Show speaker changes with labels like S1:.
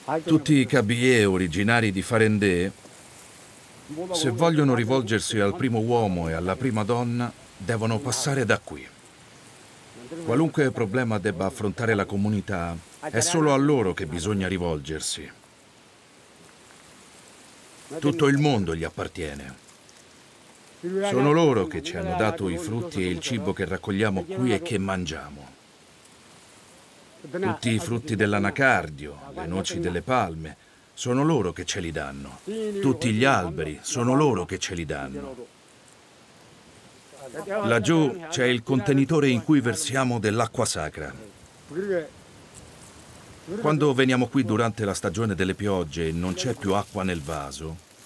S1: Tutti i Kabylie originari di Farendê, se vogliono rivolgersi al primo uomo e alla prima donna, devono passare da qui. Qualunque problema debba affrontare la comunità, è solo a loro che bisogna rivolgersi. Tutto il mondo gli appartiene. Sono loro che ci hanno dato i frutti e il cibo che raccogliamo qui e che mangiamo. Tutti i frutti dell'anacardio, le noci delle palme, sono loro che ce li danno. Tutti gli alberi, sono loro che ce li danno. Laggiù c'è il contenitore in cui versiamo dell'acqua sacra. Quando veniamo qui durante la stagione delle piogge e non c'è più acqua nel vaso,